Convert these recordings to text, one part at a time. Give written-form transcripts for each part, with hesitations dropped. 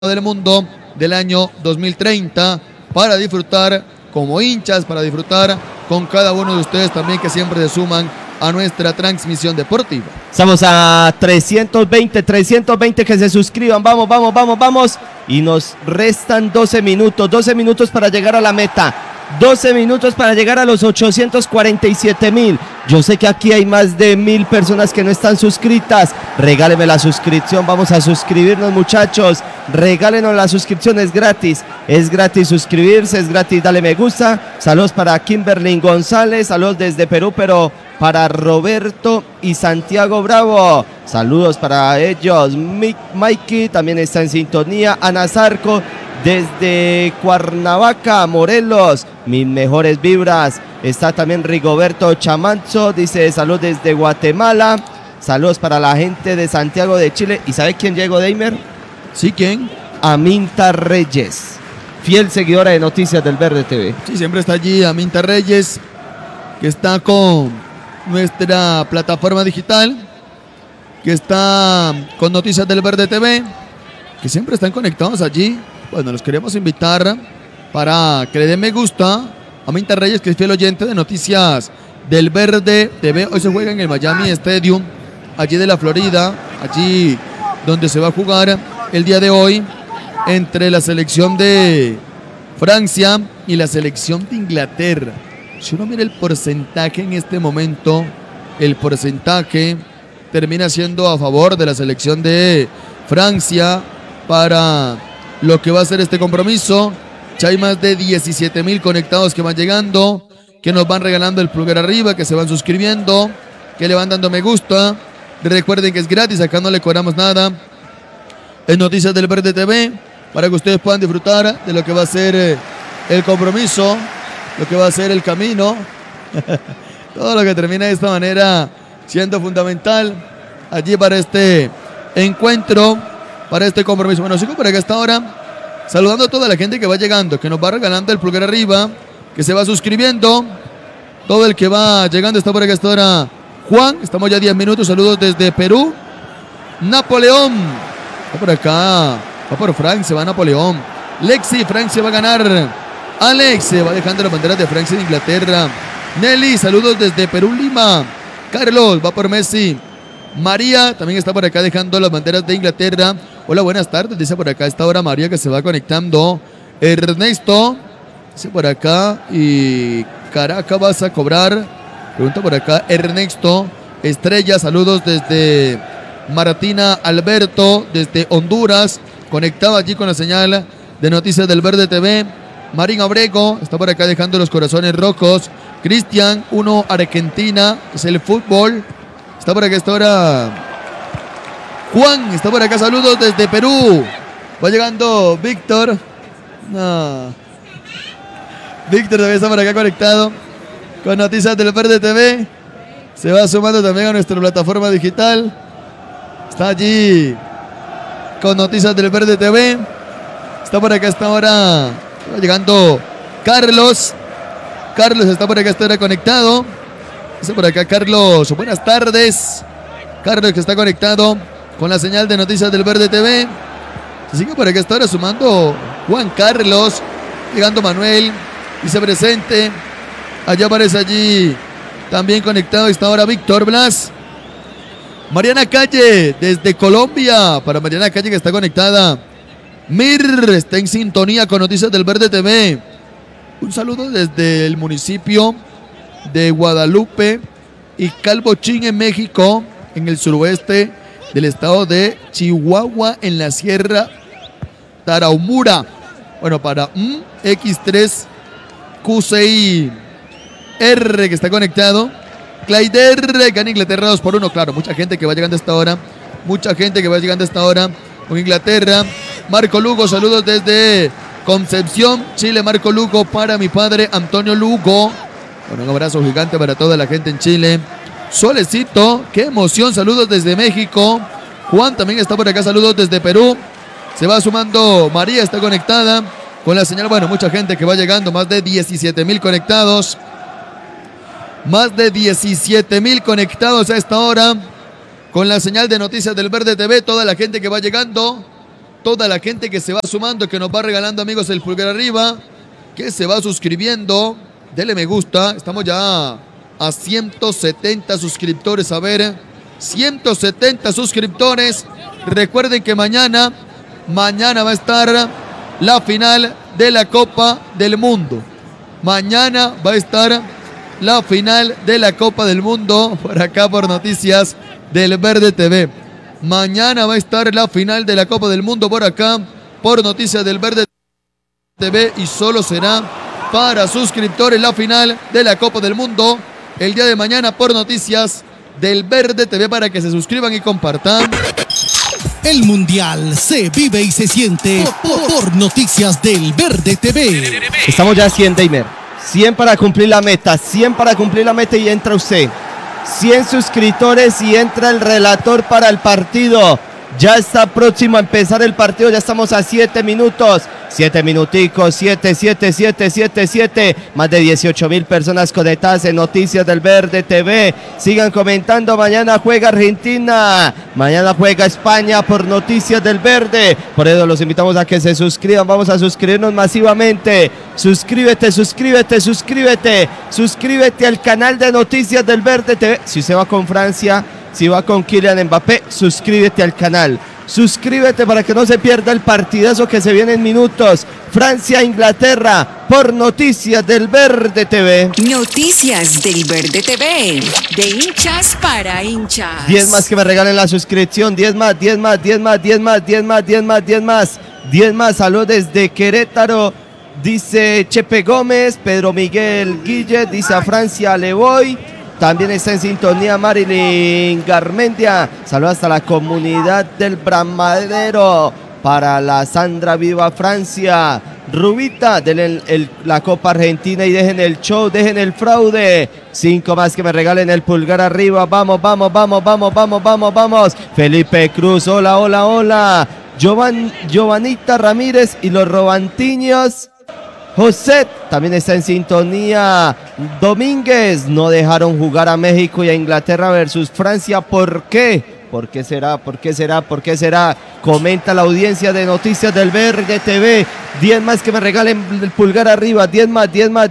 del Mundo del año 2030 para disfrutar como hinchas, para disfrutar con cada uno de ustedes también que siempre se suman a nuestra transmisión deportiva. Estamos a 320 que se suscriban, vamos. Y nos restan 12 minutos para llegar a la meta. 12 minutos para llegar a los 847,000. Yo sé que aquí hay más de 1,000 personas que no están suscritas. Regáleme la suscripción, vamos a suscribirnos, muchachos. Regálenos la suscripción, es gratis suscribirse, es gratis, dale me gusta. Saludos para Kimberly González, saludos desde Perú, pero para Roberto y Santiago Bravo. Saludos para ellos. Mikey también está en sintonía. Ana Zarco desde Cuernavaca, Morelos. Mis mejores vibras. Está también Rigoberto Chamanzo. Dice saludos desde Guatemala. Saludos para la gente de Santiago de Chile. ¿Y sabe quién llegó, Deimer? ¿Sí, quién? Aminta Reyes, fiel seguidora de Noticias del Verde TV. Sí, siempre está allí Aminta Reyes, que está con nuestra plataforma digital, que está con Noticias del Verde TV, que siempre están conectados allí. Bueno, los queremos invitar para que le den me gusta a Aminta Reyes, que es fiel oyente de Noticias del Verde TV. Hoy se juega en el Miami Stadium, allí de la Florida, allí donde se va a jugar el día de hoy entre la selección de Francia y la selección de Inglaterra. Si uno mira el porcentaje en este momento, el porcentaje termina siendo a favor de la selección de Francia para lo que va a ser este compromiso. Ya hay más de 17,000 conectados que van llegando, que nos van regalando el pulgar arriba, que se van suscribiendo, que le van dando me gusta. Recuerden que es gratis, acá no le cobramos nada. En Noticias del Verde TV, para que ustedes puedan disfrutar de lo que va a ser el compromiso, lo que va a ser el camino. Todo lo que termina de esta manera siendo fundamental allí para este encuentro, para este compromiso. Bueno, sigo por acá hasta ahora, saludando a toda la gente que va llegando, que nos va regalando el pulgar arriba, que se va suscribiendo. Todo el que va llegando está por acá hasta ahora. Juan, estamos ya 10 minutos, saludos desde Perú. Napoleón, está por acá, va por Frank, se va Napoleón. Lexi, Frank se va a ganar. Alex se va dejando las banderas de Francia y de Inglaterra. Nelly, saludos desde Perú, Lima. Carlos va por Messi. María también está por acá dejando las banderas de Inglaterra. Hola, buenas tardes, dice por acá esta hora María que se va conectando. Ernesto, dice por acá. Y Caracas vas a cobrar. Pregunta por acá Ernesto. Estrella, saludos desde Martina Alberto, desde Honduras. Conectado allí con la señal de Noticias del Verde TV. Marín Abrego está por acá dejando los corazones rojos. Cristian, uno Argentina, es el fútbol. Está por acá esta hora. Juan está por acá, saludos desde Perú. Va llegando Víctor. No. Víctor también está por acá conectado con Noticias del Verde TV. Se va sumando también a nuestra plataforma digital. Está allí con Noticias del Verde TV. Está por acá esta hora. Va llegando Carlos. Carlos está por acá esta hora conectado. Está por acá Carlos. Buenas tardes. Carlos que está conectado con la señal de Noticias del Verde TV. Se sigue por acá esta hora sumando Juan Carlos. Llegando Manuel. Dice presente. Allá aparece allí también conectado esta hora Víctor Blas. Mariana Calle desde Colombia. Para Mariana Calle que está conectada. Mir está en sintonía con Noticias del Verde TV. Un saludo desde el municipio de Guadalupe y Calbochín en México, en el suroeste del estado de Chihuahua, en la Sierra Tarahumara. Bueno, para X3Q6R que está conectado. Clyder gana Inglaterra 2-1. Claro, mucha gente que va llegando a esta hora. Mucha gente que va llegando a esta hora con Inglaterra. Marco Lugo, saludos desde Concepción, Chile. Marco Lugo para mi padre Antonio Lugo. Bueno, un abrazo gigante para toda la gente en Chile. Solecito, qué emoción, saludos desde México. Juan también está por acá, saludos desde Perú. Se va sumando María, está conectada con la señal. Bueno, mucha gente que va llegando, más de 17,000 conectados. Más de 17,000 conectados a esta hora con la señal de Noticias del Verde TV. Toda la gente que va llegando toda la gente que se va sumando, que nos va regalando, amigos, el pulgar arriba, que se va suscribiendo. Dele me gusta. Estamos ya a 170 suscriptores. A ver, 170 suscriptores. Recuerden que mañana va a estar la final de la Copa del Mundo. Mañana va a estar la final de la Copa del Mundo por acá por Noticias del Verde TV. Mañana va a estar la final de la Copa del Mundo por acá por Noticias del Verde TV y solo será para suscriptores la final de la Copa del Mundo el día de mañana por Noticias del Verde TV para que se suscriban y compartan. El Mundial se vive y se siente por Noticias del Verde TV. Estamos ya a 100, Deimer. 100 para cumplir la meta, 100 para cumplir la meta y entra usted. 100 suscriptores y entra el relator para el partido. Ya está próximo a empezar el partido, ya estamos a 7 minutos. 7 minuticos, 7. Más de 18,000 personas conectadas en Noticias del Verde TV. Sigan comentando, mañana juega Argentina, mañana juega España por Noticias del Verde. Por eso los invitamos a que se suscriban, vamos a suscribirnos masivamente. Suscríbete al canal de Noticias del Verde TV. Si usted va con Francia, si va con Kylian Mbappé, suscríbete al canal. Suscríbete para que no se pierda el partidazo que se viene en minutos. Francia-Inglaterra por Noticias del Verde TV. Noticias del Verde TV. De hinchas para hinchas. 10 más que me regalen la suscripción. 10 más. 10 más. Saludos desde Querétaro. Dice Chepe Gómez. Pedro Miguel Guille. Dice a Francia le voy. También está en sintonía Marilyn Garmendia. Saludos hasta la comunidad del Bramadero. Para la Sandra Viva Francia. Rubita, denle la Copa Argentina y dejen el show, dejen el fraude. 5 más que me regalen el pulgar arriba. Vamos. Felipe Cruz, hola. Giovanita Ramírez y los Robantiños. José también está en sintonía. Domínguez, no dejaron jugar a México y a Inglaterra versus Francia. ¿Por qué? ¿Por qué será? Comenta la audiencia de Noticias del Verde TV. 10 más que me regalen el pulgar arriba. 10 más.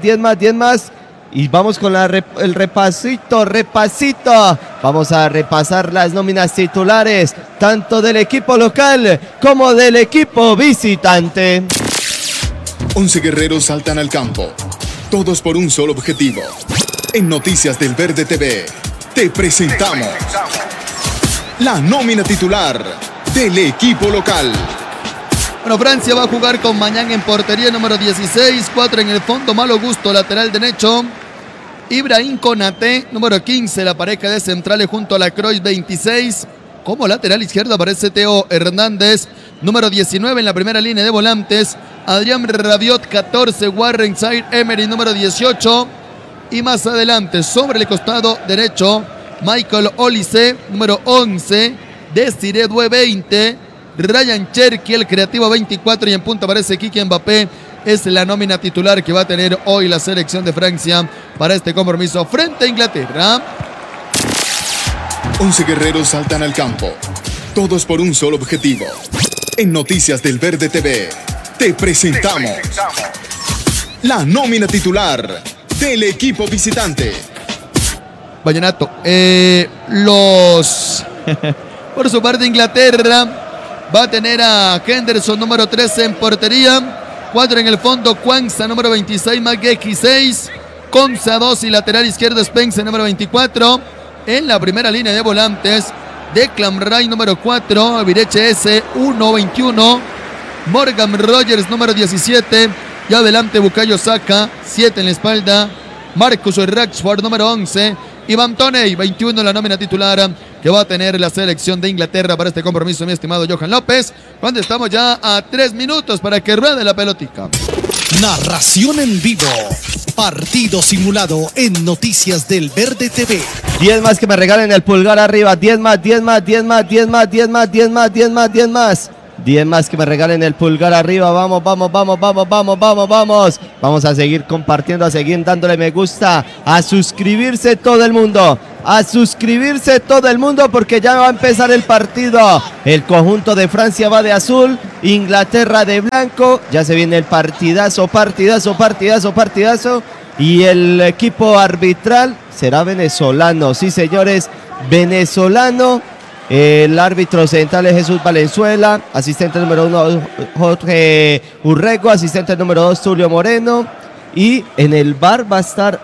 Y vamos con el repasito. Vamos a repasar las nóminas titulares, tanto del equipo local como del equipo visitante. 11 guerreros saltan al campo, todos por un solo objetivo. En Noticias del Verde TV, te presentamos la nómina titular del equipo local. Bueno, Francia va a jugar con Mañán en portería, número 16, 4 en el fondo, Malo Gusto, lateral derecho. Ibrahim Konaté, número 15, la pareja de centrales junto a la Cruyff, 26. Como lateral izquierdo aparece Teo Hernández, número 19 en la primera línea de volantes. Adrián Rabiot, 14, Warren Zaïre-Emery, número 18. Y más adelante, sobre el costado derecho, Michael Olise, número 11. Desiré Doué, 20. Ryan Cherki, el creativo, 24. Y en punta aparece Kylian Mbappé. Es la nómina titular que va a tener hoy la selección de Francia para este compromiso frente a Inglaterra. 11 guerreros saltan al campo, todos por un solo objetivo. En Noticias del Verde TV, te presentamos la nómina titular del equipo visitante. Vallenato. Por su parte, Inglaterra va a tener a Henderson, número 13 en portería. 4 en el fondo, Kwanzaa, número 26, McGeechy, 6. Konsa, 2 y lateral izquierdo, Spencer, número 24. En la primera línea de volantes, Declan Rice, número 4. Vireche S, 1, 21. Morgan Rogers, número 17. Y adelante, Bukayo Saka, 7 en la espalda. Marcus Rashford, número 11. Ivan Toney, 21 en la nómina titular que va a tener la selección de Inglaterra para este compromiso, mi estimado Johan López. Cuando estamos ya a 3 minutos para que ruede la pelotica. Narración en vivo. Partido simulado en Noticias del Verde TV. 10 más que me regalen el pulgar arriba. 10 más. 10 más que me regalen el pulgar arriba. Vamos. Vamos a seguir compartiendo, a seguir dándole me gusta, a suscribirse todo el mundo. A suscribirse todo el mundo porque ya va a empezar el partido. El conjunto de Francia va de azul, Inglaterra de blanco. Ya se viene el partidazo. Y el equipo arbitral será venezolano. Sí, señores, venezolano. El árbitro central es Jesús Valenzuela. Asistente número 1, Jorge Urrego. Asistente número 2, Tulio Moreno. Y en el bar va a estar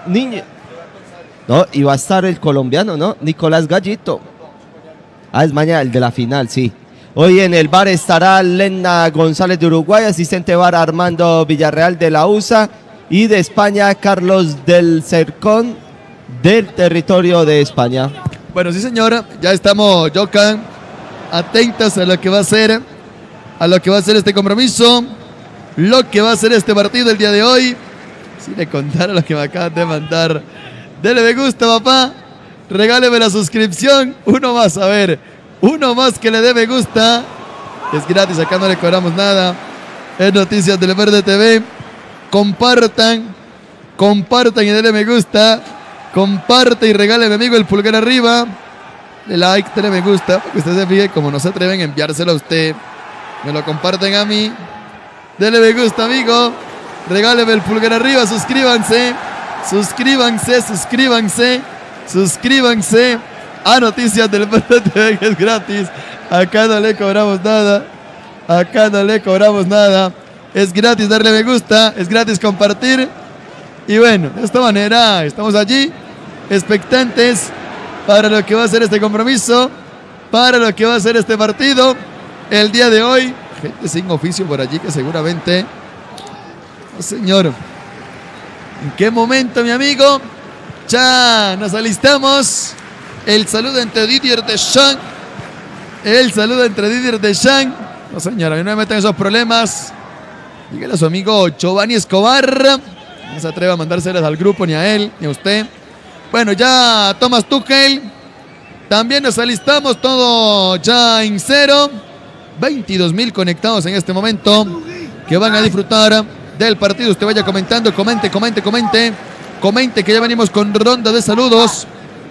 No, y va a estar el colombiano, ¿no? Nicolás Gallito. Es mañana el de la final, sí. Hoy en el bar estará Lena González de Uruguay, asistente bar Armando Villarreal de la USA y de España Carlos del Cercón del territorio de España. Bueno, sí, señora, ya estamos, Jocan, atentos a lo que va a ser, este compromiso, lo que va a ser este partido el día de hoy. Si le contara lo que me acaban de mandar. Dele me gusta, papá. Regáleme la suscripción. Uno más, a ver. Uno más que le dé me gusta. Es gratis, acá no le cobramos nada. Es Noticias del Verde TV. Compartan y denle me gusta. Comparte y regáleme, amigo, el pulgar arriba. De like, denle me gusta. Para que usted se fije, como no se atreven a enviárselo a usted, me lo comparten a mí. Denle me gusta, amigo. Regáleme el pulgar arriba. Suscríbanse a Noticias del Verde TV, que es gratis. Acá no le cobramos nada. Es gratis darle me gusta, es gratis compartir. Y bueno, de esta manera estamos allí, expectantes para lo que va a ser este compromiso, para lo que va a ser este partido el día de hoy. Gente sin oficio por allí que seguramente... Oh, señor, ¿en qué momento, mi amigo? Ya nos alistamos. El saludo entre Didier Deschamps. No, señora, a mí no me meten esos problemas. Dígale a su amigo Giovanni Escobar. No se atreva a mandárselas al grupo, ni a él, ni a usted. Bueno, ya Thomas Tuchel. También nos alistamos, todo ya en cero. 22,000 conectados en este momento que van a disfrutar del partido. Usted vaya comentando, comente que ya venimos con ronda de saludos.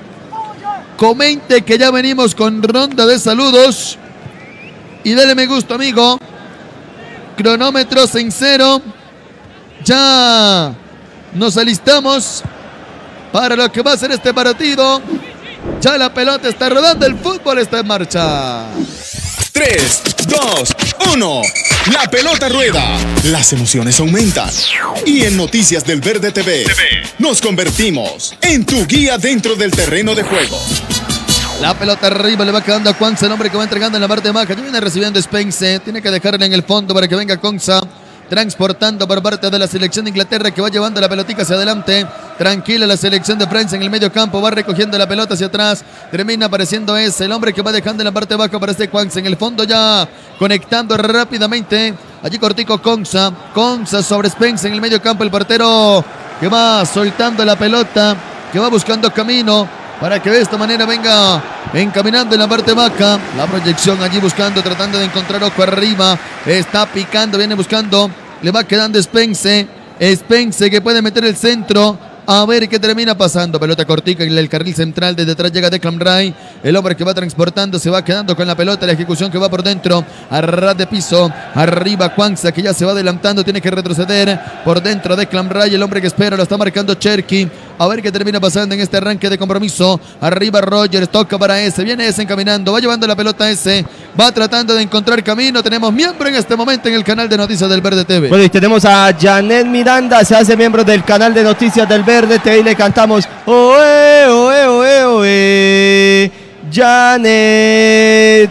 Y dele me gusta, amigo. Cronómetros en cero. Ya nos alistamos para lo que va a ser este partido. Ya la pelota está rodando, el fútbol está en marcha. 3, 2, 1. La pelota rueda. Las emociones aumentan. Y en Noticias del Verde TV nos convertimos en tu guía dentro del terreno de juego. La pelota arriba le va quedando a Quansah, el hombre que va entregando en la parte baja. Ya viene recibiendo Spence. Tiene que dejarle en el fondo para que venga Quansah. Transportando por parte de la selección de Inglaterra, que va llevando la pelotica hacia adelante. Tranquila la selección de Francia en el medio campo. Va recogiendo la pelota hacia atrás. Termina apareciendo el hombre que va dejando en la parte baja para este Quansah. En el fondo ya conectando rápidamente. Allí cortico Quansah sobre Spence en el medio campo. El portero que va soltando la pelota, que va buscando camino para que de esta manera venga encaminando en la parte baja. La proyección allí buscando, tratando de encontrar ojo arriba. Está picando, viene buscando. Le va quedando Spence que puede meter el centro. A ver qué termina pasando. Pelota cortica en el carril central. Desde atrás llega Declan Rice. El hombre que va transportando se va quedando con la pelota. La ejecución que va por dentro. A ras de piso. Arriba Quansah, que ya se va adelantando. Tiene que retroceder. Por dentro Declan Rice. El hombre que espera lo está marcando Cherki. A ver qué termina pasando en este arranque de compromiso. Arriba Rogers. Toca para ese. Viene ese encaminando. Va llevando la pelota ese. Va tratando de encontrar camino. Tenemos miembro en este momento en el canal de Noticias del Verde TV. Bueno, y tenemos a Janet Miranda. Se hace miembro del canal de Noticias del Verde TV y le cantamos oe, oe, oe, oe. Janet,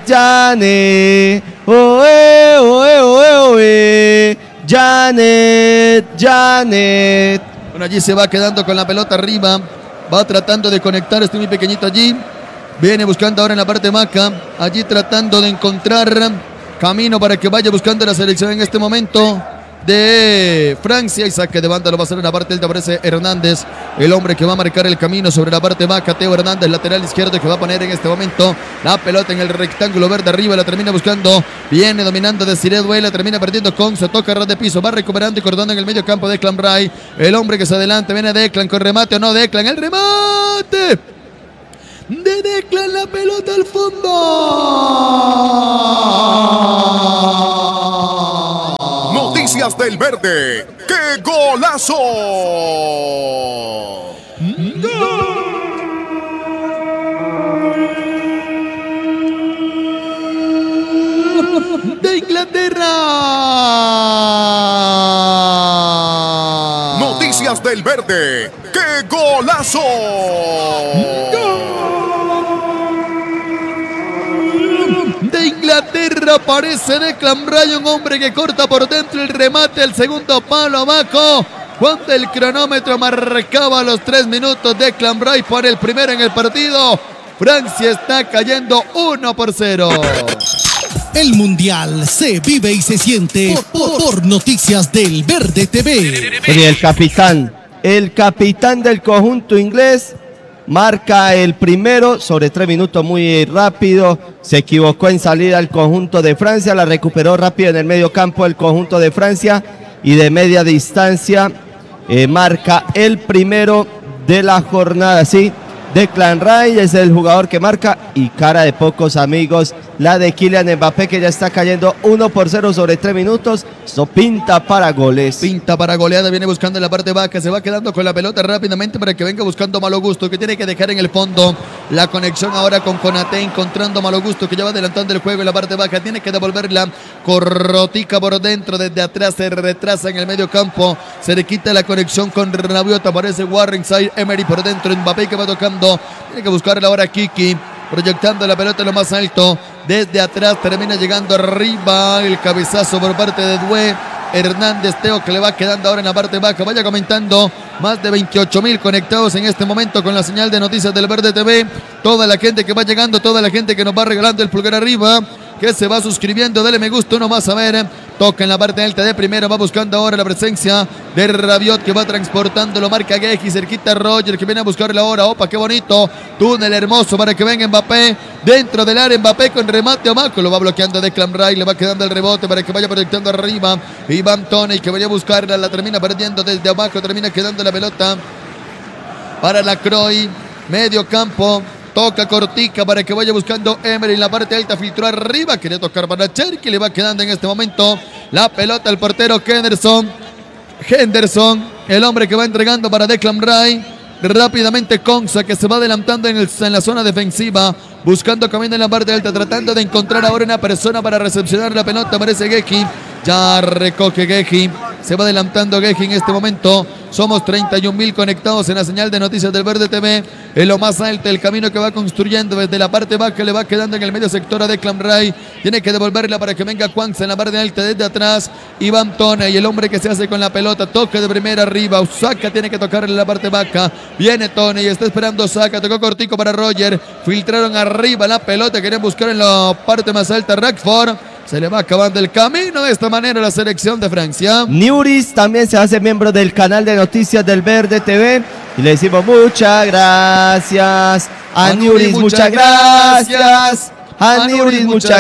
oe, oe, oe, oe. Janet. Bueno, allí se va quedando con la pelota arriba. Va tratando de conectar, este muy pequeñito allí. Viene buscando ahora en la parte baja. Allí tratando de encontrar camino para que vaya buscando la selección en este momento de Francia. Y saque de banda lo va a hacer en la parte alta. Aparece Hernández, el hombre que va a marcar el camino sobre la parte baja. Teo Hernández, lateral izquierdo, que va a poner en este momento la pelota en el rectángulo verde arriba. La termina buscando. Viene dominando de Desiree Doué. La termina perdiendo Quansah. Toca ras de piso. Va recuperando y cortando en el medio campo Declan Rice. El hombre que se adelanta. Viene Declan con remate o no. Declan, el remate. de Declan, la pelota al fondo. Noticias del Verde. ¡Qué golazo! De Inglaterra. Noticias del Verde. ¡Qué golazo! De Inglaterra aparece Declan Rice, un hombre que corta por dentro el remate al segundo palo abajo. Cuando el cronómetro marcaba los 3 minutos, Declan Rice pone el primero en el partido. Francia está cayendo 1-0. El Mundial se vive y se siente por Noticias del Verde TV. Y el capitán del conjunto inglés marca el primero sobre 3 minutos, muy rápido. Se equivocó en salida el conjunto de Francia, la recuperó rápido en el medio campo el conjunto de Francia y de media distancia marca el primero de la jornada. Sí, Declan Rice es el jugador que marca y cara de pocos amigos la de Kylian Mbappé, que ya está cayendo 1-0 sobre 3 minutos. Esto pinta para goles. Pinta para goleada, viene buscando en la parte baja, se va quedando con la pelota rápidamente para que venga buscando Malo Gusto, que tiene que dejar en el fondo la conexión ahora con Konaté, encontrando Malo Gusto, que ya va adelantando el juego en la parte baja, tiene que devolverla corrotica por dentro, desde atrás se retrasa en el medio campo, se le quita la conexión con Rabiot, aparece Warrenside, Emery por dentro, Mbappé que va tocando, tiene que buscarla ahora Kiki, proyectando la pelota en lo más alto, desde atrás termina llegando arriba el cabezazo por parte de Doué. Hernández Teo, que le va quedando ahora en la parte baja. Vaya comentando, más de 28,000 conectados en este momento con la señal de Noticias del Verde TV. Toda la gente que va llegando, toda la gente que nos va regalando el pulgar arriba, que se va suscribiendo, dele me gusta, uno más a ver. Toca en la parte alta de primera, va buscando ahora la presencia de Rabiot, que va transportando, lo marca Guehi, cerquita Roger, que viene a buscarla ahora. Opa, qué bonito, túnel hermoso para que venga Mbappé, dentro del área Mbappé con remate abajo, lo va bloqueando Declan Rice, le va quedando el rebote para que vaya proyectando arriba. Iván Toney, que venía a buscarla, la termina perdiendo desde abajo, termina quedando la pelota para la Croy, medio campo. Toca cortica para que vaya buscando Emery en la parte alta, filtró arriba, quería tocar para Cherky, le va quedando en este momento la pelota al portero Henderson, el hombre que va entregando para Declan Rice, rápidamente Konsa, que se va adelantando en la zona defensiva, buscando camino en la parte alta, tratando de encontrar ahora una persona para recepcionar la pelota, aparece Guehi, ya recoge Guehi, se va adelantando Guehi en este momento. Somos 31,000 conectados en la señal de Noticias del Verde TV. En lo más alto, el camino que va construyendo desde la parte baja, le va quedando en el medio sector a Declan Rice. Tiene que devolverla para que venga Quanza en la parte alta desde atrás. Iván Toney, el hombre que se hace con la pelota. Toque de primera arriba. Osaka tiene que tocarle la parte baja. Viene Toney, está esperando Osaka. Tocó cortico para Roger. Filtraron arriba la pelota. Querían buscar en la parte más alta Rashford. Se le va acabando el camino de esta manera la selección de Francia. Niuris también se hace miembro del canal de Noticias del Verde TV. Y le decimos muchas gracias. A Niuris, muchas gracias. A Niuris, muchas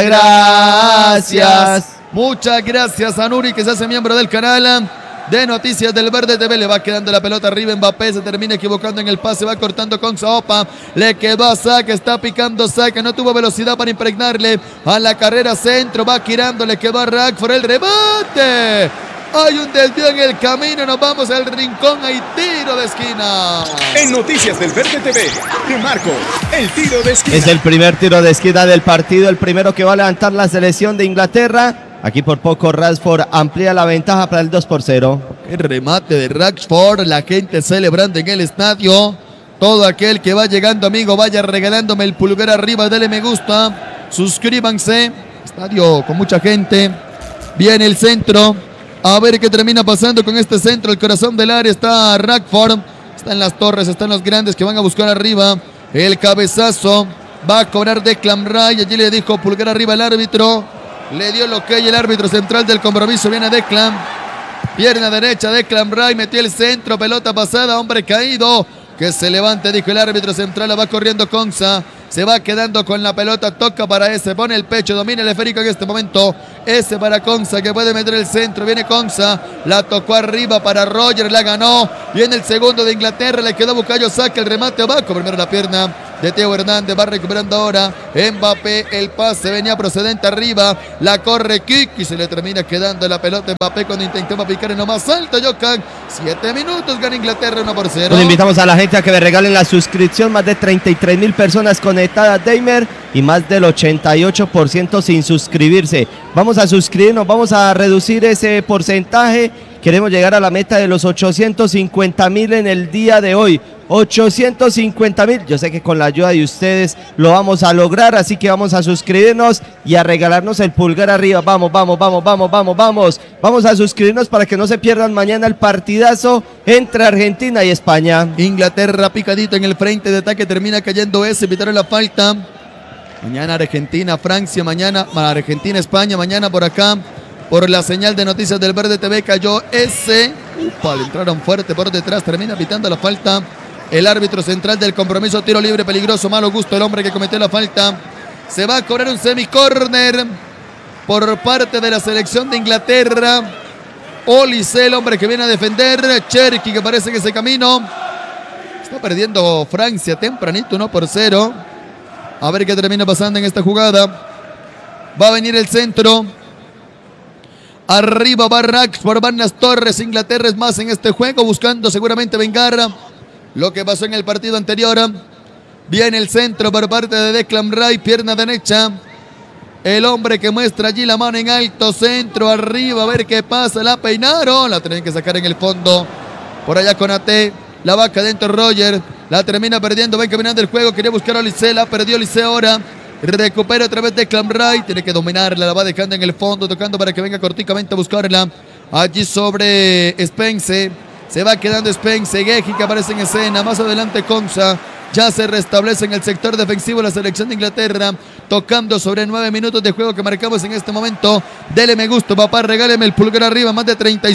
gracias. Muchas gracias a Nuri, que se hace miembro del canal de Noticias del Verde TV. Le va quedando la pelota arriba Mbappé, se termina equivocando en el pase, va cortando con Opa, le quedó a Saka, está picando Saka, no tuvo velocidad para impregnarle a la carrera centro, va girando, le quedó a Rashford, el remate. Hay un desvío en el camino, nos vamos al rincón, hay tiro de esquina. En Noticias del Verde TV, te marco el tiro de esquina. Es el primer tiro de esquina del partido, el primero que va a levantar la selección de Inglaterra. Aquí por poco Rashford amplía la ventaja para el 2-0. El remate de Rashford, la gente celebrando en el estadio. Todo aquel que va llegando, amigo, vaya regalándome el pulgar arriba, dele me gusta, suscríbanse. Estadio con mucha gente. Viene el centro. A ver qué termina pasando con este centro. El corazón del área está Rashford. Están las torres, están los grandes que van a buscar arriba. El cabezazo va a cobrar Declan Rice. Allí le dijo pulgar arriba el árbitro. Le dio lo que hay el árbitro central del compromiso. Viene Declan. Pierna derecha, Declan Rice. Metió el centro. Pelota pasada. Hombre caído. Que se levante, dijo el árbitro central. La va corriendo Konsa. Se va quedando con la pelota. Toca para ese. Pone el pecho. Domina el esférico en este momento. Ese para Konsa, que puede meter el centro. Viene Konsa. La tocó arriba para Roger. La ganó. Viene el segundo de Inglaterra. Le quedó Bukayo Saka. El remate abajo. Primero la pierna de Teo Hernández. Va recuperando ahora Mbappé. El pase venía procedente arriba. La corre Kiki. Se le termina quedando la pelota Mbappé cuando intentaba picar en lo más alto. Jokan. 7 minutos. Gana Inglaterra 1-0. Bueno, invitamos a la gente a que me regalen la suscripción. Más de 33,000 personas conectadas, Deimer. Y más del 88% sin suscribirse. Vamos a suscribirnos. Vamos a reducir ese porcentaje. Queremos llegar a la meta de los 850,000 en el día de hoy. 850,000. Yo sé que con la ayuda de ustedes lo vamos a lograr, así que vamos a suscribirnos y a regalarnos el pulgar arriba. Vamos, vamos, vamos, vamos, vamos, vamos. Vamos a suscribirnos para que no se pierdan mañana el partidazo entre Argentina y España. Inglaterra picadito en el frente de ataque, termina cayendo ese, pitaron la falta. Mañana Argentina, Francia, mañana Argentina, España, mañana por acá. Por la señal de Noticias del Verde TV cayó ese. Le entraron fuerte por detrás, termina pitando la falta. El árbitro central del compromiso, tiro libre peligroso, malo gusto el hombre que cometió la falta. Se va a cobrar un semicórner por parte de la selección de Inglaterra. Olise, el hombre que viene a defender. Cherki, que parece que ese camino. Está perdiendo Francia tempranito, 1-0. A ver qué termina pasando en esta jugada. Va a venir el centro. Arriba va Rashford, van las Torres. Inglaterra es más en este juego, buscando seguramente vengar lo que pasó en el partido anterior. Viene el centro por parte de Declan Rice, pierna derecha. El hombre que muestra allí la mano en alto, centro, arriba, a ver qué pasa. La peinaron, la tienen que sacar en el fondo. Por allá con AT, la vaca dentro Roger. La termina perdiendo, va caminando el juego. Quería buscar a Olise, la perdió Olise ahora. Recupera otra vez Declan Rice, tiene que dominarla, la va dejando en el fondo, tocando para que venga corticamente a buscarla. Allí sobre Spence, se va quedando Spence, Geji que aparece en escena, más adelante Konsa. Ya se restablece en el sector defensivo la selección de Inglaterra, tocando sobre 9 minutos de juego que marcamos en este momento. Dele me gusta, papá, regáleme el pulgar arriba, más de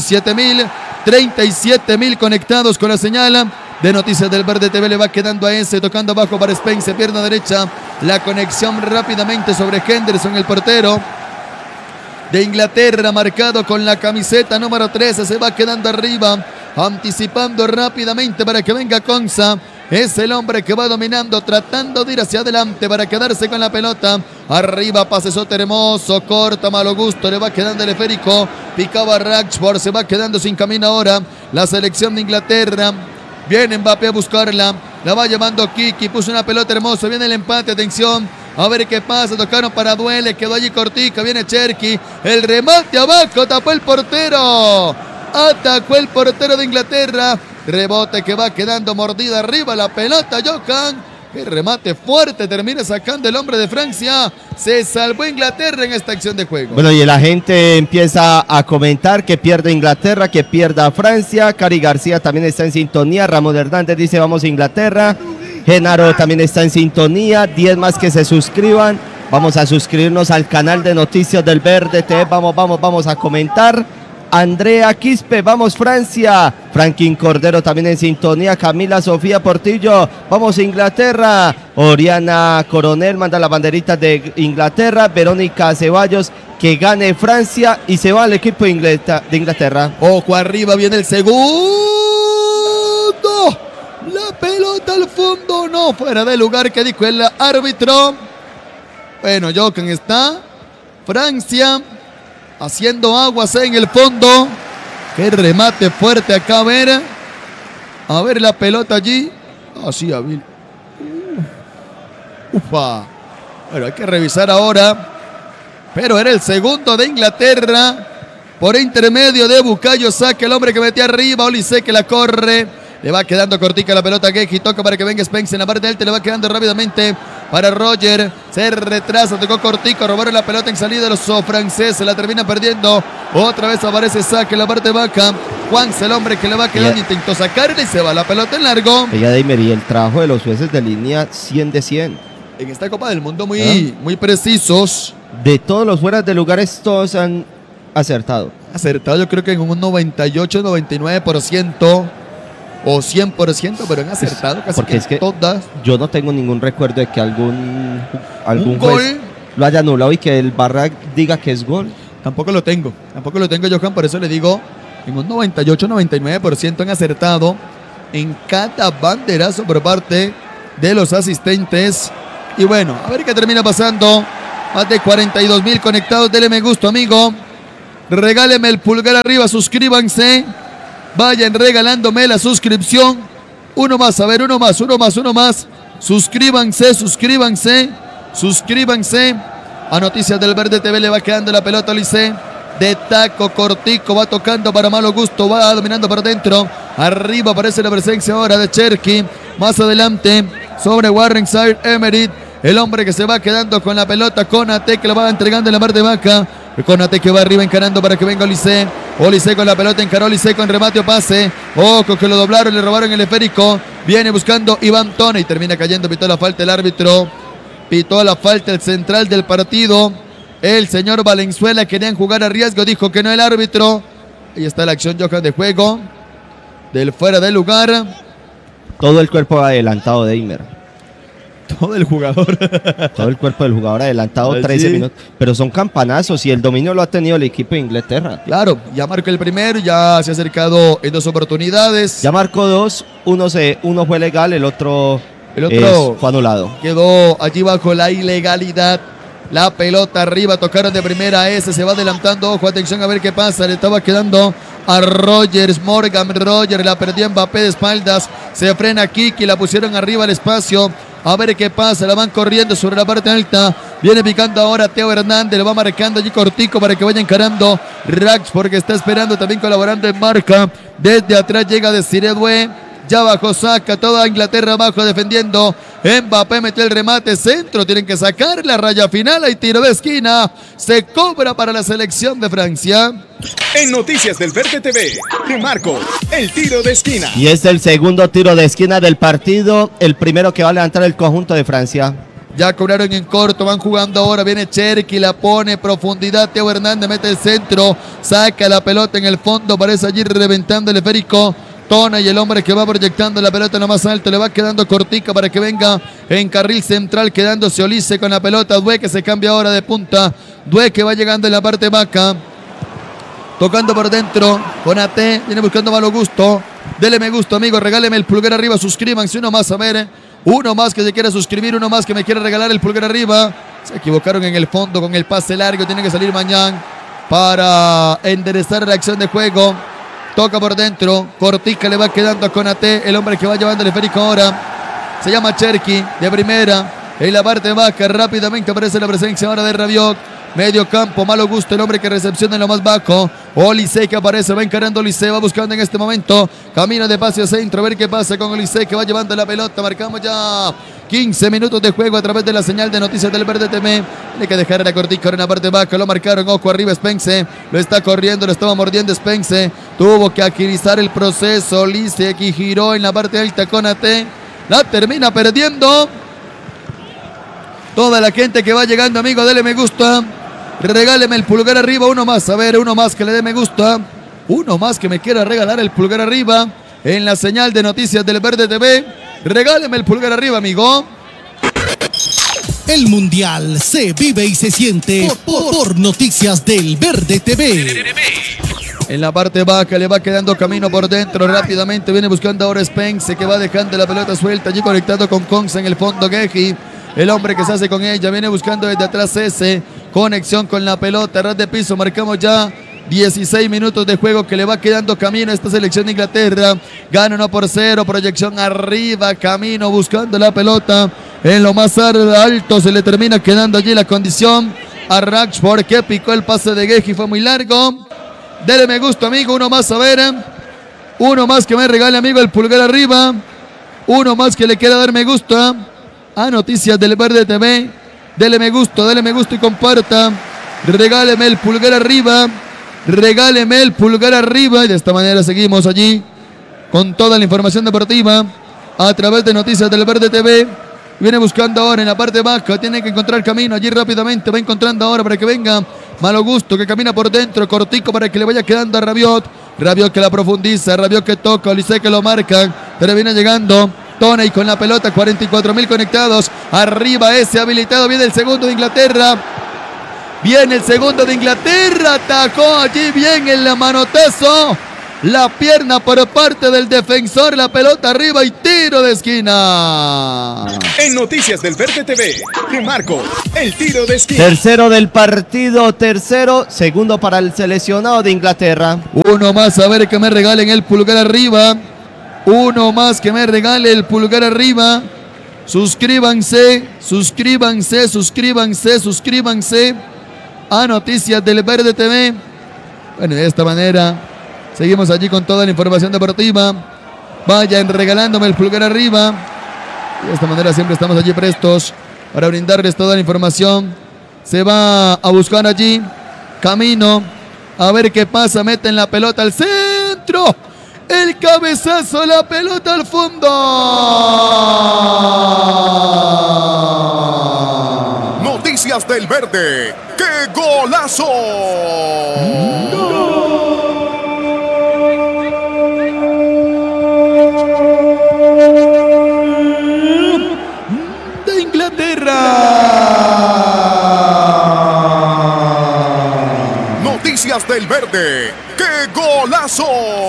37,000 conectados con la señal de Noticias del Verde TV. Le va quedando a ese, tocando abajo para Spence, pierna derecha, la conexión rápidamente sobre Henderson, el portero de Inglaterra, marcado con la camiseta número 13, se va quedando arriba, anticipando rápidamente para que venga Konsa. Es el hombre que va dominando, tratando de ir hacia adelante para quedarse con la pelota. Arriba, pasesote hermoso, corta, malo gusto, le va quedando el esférico. Picaba Rashford, se va quedando sin camino ahora la selección de Inglaterra. Viene Mbappé a buscarla, la va llevando Kiki, puso una pelota hermosa, viene el empate, atención. A ver qué pasa, tocaron para Duele, quedó allí cortica, viene Cherki. El remate abajo, tapó el portero. Atacó el portero de Inglaterra. Rebote que va quedando mordida arriba la pelota, Jokan. Qué remate fuerte, termina sacando el hombre de Francia. Se salvó Inglaterra en esta acción de juego. Bueno, y la gente empieza a comentar que pierde Inglaterra, que pierda Francia. Cari García también está en sintonía. Ramón Hernández dice vamos a Inglaterra. Genaro también está en sintonía. 10 más que se suscriban. Vamos a suscribirnos al canal de Noticias del Verde TV. Vamos a comentar. Andrea Quispe, vamos Francia. Franklin Cordero también en sintonía. Camila Sofía Portillo, vamos Inglaterra. Oriana Coronel manda la banderita de Inglaterra. Verónica Ceballos, que gane Francia y se va al equipo de Inglaterra. Ojo arriba, viene el segundo. La pelota al fondo, no, fuera de lugar, que dijo el árbitro. Bueno, Jokan está. Francia haciendo aguas en el fondo. Qué remate fuerte acá, a ver la pelota allí. Así, hábil. Ufa. Bueno, hay que revisar ahora. Pero era el segundo de Inglaterra. Por intermedio de Bukayo Saka, el hombre que metía arriba. Olise que la corre. Le va quedando cortica la pelota a Geji. Toca para que venga Spence en la parte alta. Le va quedando rápidamente para Roger. Se retrasa, tocó cortico. Robaron la pelota en salida de los franceses. La termina perdiendo. Otra vez aparece Saka en la parte baja. Juanse, el hombre que le va quedando. Intentó sacarle y se va la pelota en largo. Ella Deimer, y el trabajo de los jueces de línea 100 de 100. En esta Copa del Mundo muy precisos. De todos los fueras de lugares, todos han acertado. Acertado, yo creo que en un 98, 99%. O 100%, pero han acertado casi porque es que todas. Yo no tengo ningún recuerdo de que algún ¿Un juez gol? lo haya anulado y que el VAR diga que es gol. Tampoco lo tengo, Johan, por eso le digo, en un 98, 99% han acertado en cada banderazo por parte de los asistentes. Y bueno, a ver qué termina pasando. Más de 42.000 conectados. Dele me gusta, amigo. Regáleme el pulgar arriba, suscríbanse. Vayan regalándome la suscripción. Uno más, a ver, uno más. Suscríbanse. A Noticias del Verde TV le va quedando la pelota a Olise. De taco cortico, va tocando para Malo Gusto, va dominando por dentro. Arriba aparece la presencia ahora de Cherki. Más adelante, sobre Warren Sire Emery. El hombre que se va quedando con la pelota, Konate, que la va entregando en la parte baja. Konate que va arriba encarando para que venga Olise. Olise con la pelota, encaró Olise con remate o pase. Ojo que lo doblaron, le robaron el esférico. Viene buscando Iván Tone y termina cayendo. Pitó la falta el árbitro. Pitó la falta el central del partido. El señor Valenzuela. Querían jugar a riesgo, dijo que no el árbitro. Ahí está la acción, Johan, de juego. Del fuera de lugar. Todo el cuerpo adelantado de Eimer. Todo el jugador. Todo el cuerpo del jugador adelantado, 13 minutos. Pero son campanazos y el dominio lo ha tenido el equipo de Inglaterra. Claro, ya marcó el primero, ya se ha acercado en 2 oportunidades. Ya marcó 2, uno fue legal, el otro fue anulado. Quedó allí bajo la ilegalidad. La pelota arriba, tocaron de primera, ese se va adelantando. Ojo, atención a ver qué pasa. Le estaba quedando a Rogers, Morgan Rogers, la perdió Mbappé de espaldas. Se frena Kiki, la pusieron arriba al espacio. A ver qué pasa, la van corriendo sobre la parte alta. Viene picando ahora Teo Hernández, lo va marcando allí cortico para que vaya encarando Rax, porque está esperando, también colaborando en marca. Desde atrás llega Desiré Doué. Ya bajó, saca toda Inglaterra abajo defendiendo. Mbappé metió el remate, centro, tienen que sacar la raya final. Hay tiro de esquina, se cobra para la selección de Francia. En Noticias del Verde TV, te marco el tiro de esquina. Y es el segundo tiro de esquina del partido, el primero que va a levantar el conjunto de Francia. Ya cobraron en corto, van jugando ahora, viene Cherki, la pone, profundidad, Teo Hernández mete el centro, saca la pelota en el fondo, parece allí reventando el esférico. Tona y el hombre que va proyectando la pelota en lo más alto, le va quedando cortica para que venga en carril central, quedándose Olise con la pelota. Doué que se cambia ahora de punta, Doué que va llegando en la parte baja, tocando por dentro, Konate, viene buscando Malo Gusto. Dele me gusto, amigo, regáleme el pulgar arriba, suscríbanse, uno más, a ver, uno más que se quiera suscribir, uno más que me quiera regalar el pulgar arriba. Se equivocaron en el fondo con el pase largo, tiene que salir Mañán para enderezar la acción de juego. Toca por dentro, cortica le va quedando a Konate, el hombre que va llevando el esférico ahora. Se llama Cherki, de primera, en la parte baja, rápidamente aparece la presencia ahora de Rabiot. Medio campo, Malo Gusto, el hombre que recepciona en lo más bajo. Olise que aparece, va encarando Olise, va buscando en este momento. Camino de pase a centro, a ver qué pasa con Olise que va llevando la pelota. Marcamos ya 15 minutos de juego a través de la señal de Noticias del Verde TV. Tiene que dejar a cortico en la parte baja, lo marcaron, ojo arriba Spence. Lo está corriendo, lo estaba mordiendo Spence. Tuvo que agilizar el proceso. Olise que giró en la parte alta con Konate. La termina perdiendo. Toda la gente que va llegando, amigo, dele me gusta. Regáleme el pulgar arriba, uno más, a ver, uno más que le dé me gusta. Uno más que me quiera regalar el pulgar arriba en la señal de Noticias del Verde TV. Regáleme el pulgar arriba, amigo. El Mundial se vive y se siente por Noticias del Verde TV. En la parte baja le va quedando camino por dentro rápidamente. Viene buscando ahora Spence que va dejando la pelota suelta. Allí conectado con Conza en el fondo. Geji, el hombre que se hace con ella. Viene buscando desde atrás ese. Conexión con la pelota. Ras de piso. Marcamos ya 16 minutos de juego que le va quedando camino a esta selección de Inglaterra. Gana 1-0. Proyección arriba. Camino buscando la pelota. En lo más alto se le termina quedando allí la condición a Rashford que picó el pase de Geji. Fue muy largo. Dele me gusta, amigo. Uno más, a ver. Uno más que me regale, amigo, el pulgar arriba. Uno más que le quiera dar me gusta a Noticias del Verde TV. Dele me gusta y comparta. Regáleme el pulgar arriba. Regáleme el pulgar arriba. Y de esta manera seguimos allí con toda la información deportiva a través de Noticias del Verde TV. Viene buscando ahora en la parte baja. Tiene que encontrar camino allí rápidamente. Va encontrando ahora para que venga Malo Gusto que camina por dentro. Cortico para que le vaya quedando a Rabiot. Rabiot que la profundiza. Rabiot que toca. Olise que lo marca. Pero viene llegando Toney con la pelota. 44.000 conectados. Arriba ese habilitado. Viene el segundo de Inglaterra. Viene el segundo de Inglaterra. Atacó allí bien el manotazo. La pierna por parte del defensor, la pelota arriba y tiro de esquina. En Noticias del Verde TV, te marco el tiro de esquina. Tercero del partido, segundo para el seleccionado de Inglaterra. Uno más, a ver que me regalen el pulgar arriba. Uno más que me regale el pulgar arriba. Suscríbanse a Noticias del Verde TV. Bueno, de esta manera seguimos allí con toda la información deportiva. Vayan regalándome el pulgar arriba. De esta manera siempre estamos allí prestos para brindarles toda la información. Se va a buscar allí Camino. A ver qué pasa. Meten la pelota al centro. El cabezazo, la pelota al fondo. Noticias del Verde. ¡Qué golazo! De Inglaterra. Noticias del Verde. ¡Qué golazo!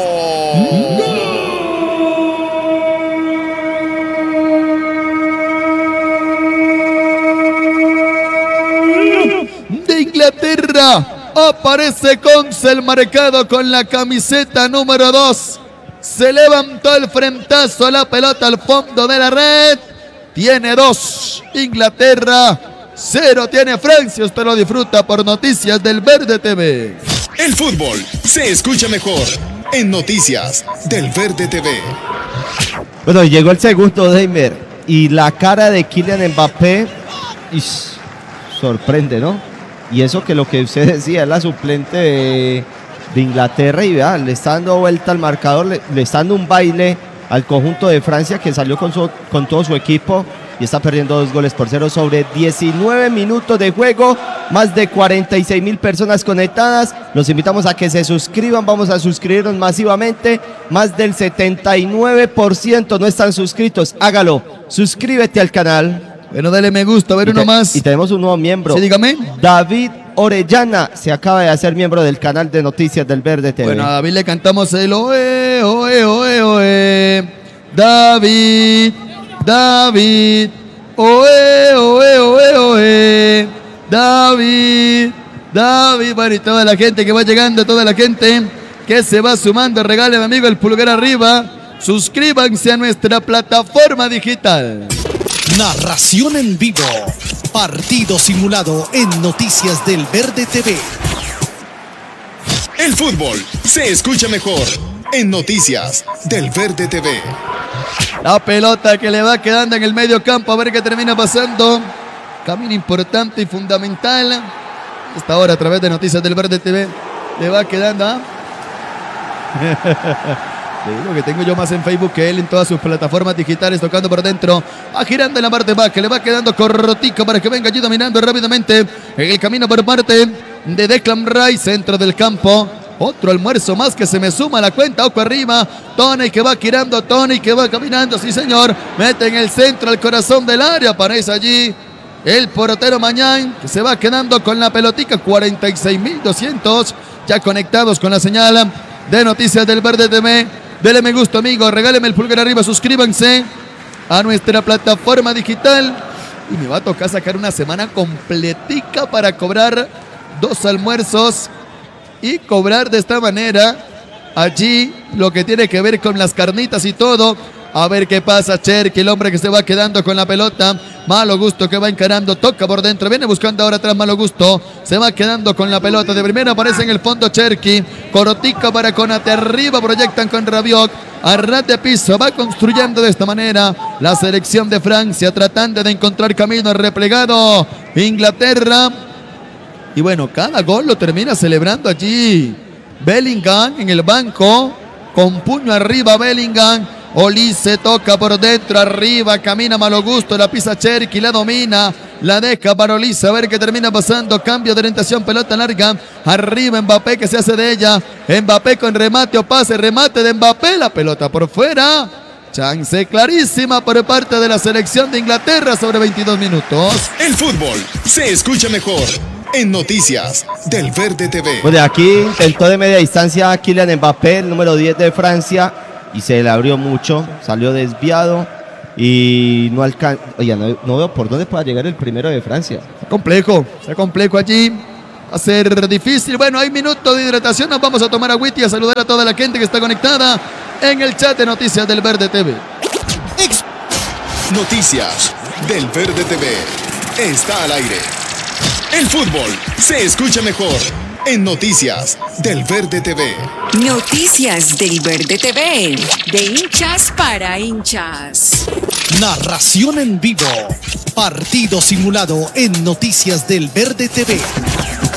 De Inglaterra aparece Consel marcado con la camiseta número 2. Se levantó el frentazo, la pelota al fondo de la red. Tiene 2 Inglaterra, 0 tiene Francia. Usted lo disfruta por Noticias del Verde TV. El fútbol se escucha mejor en Noticias del Verde TV. Bueno, llegó el segundo, Deimer, y la cara de Kylian Mbappé sorprende, ¿no? Y eso que lo que usted decía es la suplente de Inglaterra, y vea, le está dando vuelta al marcador, le está dando un baile al conjunto de Francia, que salió con todo su equipo y está perdiendo 2-0 sobre 19 minutos de juego. Más de 46,000 personas conectadas. Los invitamos a que se suscriban. Vamos a suscribirnos masivamente. Más del 79% no están suscritos. Hágalo. Suscríbete al canal. Bueno, dale me gusta. A ver, uno más. Y tenemos un nuevo miembro. Sí, dígame. David Orellana se acaba de hacer miembro del canal de Noticias del Verde TV. Bueno, a David le cantamos el oe, oe, oe, oe. David, oe, oe, oe, oe. David. Bueno, y toda la gente que va llegando, toda la gente que se va sumando, regalen, amigo, el pulgar arriba. Suscríbanse a nuestra plataforma digital. Narración en vivo. Partido simulado en Noticias del Verde TV. El fútbol se escucha mejor en Noticias del Verde TV. La pelota que le va quedando en el medio campo, a ver qué termina pasando. Camino importante y fundamental. Esta hora a través de Noticias del Verde TV le va quedando. Le digo que tengo yo más en Facebook que él en todas sus plataformas digitales, tocando por dentro. Va girando en la parte baja, le va quedando cortico para que venga allí dominando rápidamente en el camino por parte de Declan Rice, centro del campo. Otro almuerzo más que se me suma a la cuenta. Ojo arriba. Tony que va girando. Tony que va caminando. Sí, señor. Mete en el centro, al corazón del área. Aparece allí el portero Mañán, que se va quedando con la pelotica. 46,200 ya conectados con la señal de Noticias del Verde TV. Dele me gusta, amigo. Regáleme el pulgar arriba. Suscríbanse a nuestra plataforma digital. Y me va a tocar sacar una semana completica para cobrar 2 almuerzos y cobrar de esta manera allí lo que tiene que ver con las carnitas y todo. A ver qué pasa, Cherky, el hombre que se va quedando con la pelota. Malo Gusto que va encarando, toca por dentro, viene buscando ahora atrás Malo Gusto. Se va quedando con la pelota, de primera aparece en el fondo Cherky. Corotica para Conate, arriba proyectan con Rabiot. A ras de piso, va construyendo de esta manera la selección de Francia, tratando de encontrar camino replegado Inglaterra. Y bueno, cada gol lo termina celebrando allí Bellingham en el banco, con puño arriba Bellingham. Olise toca por dentro, arriba, camina Malo Gusto, la pisa Cherky, la domina, la deja para Olise, a ver qué termina pasando. Cambio de orientación, pelota larga, arriba Mbappé que se hace de ella. Mbappé con remate o pase, remate de Mbappé, la pelota por fuera. Chance clarísima por parte de la selección de Inglaterra sobre 22 minutos. El fútbol se escucha mejor en Noticias del Verde TV. Pues de aquí intentó de media distancia Kylian Mbappé, el número 10 de Francia, y se le abrió mucho, salió desviado y no alcanza. Oye, no veo por dónde pueda llegar el primero de Francia. Está complejo allí. Va a ser difícil. Bueno, hay minuto de hidratación. Nos vamos a tomar agüita y a saludar a toda la gente que está conectada en el chat de Noticias del Verde TV. Noticias del Verde TV está al aire. El fútbol se escucha mejor en Noticias del Verde TV. Noticias del Verde TV. De hinchas para hinchas. Narración en vivo. Partido simulado en Noticias del Verde TV.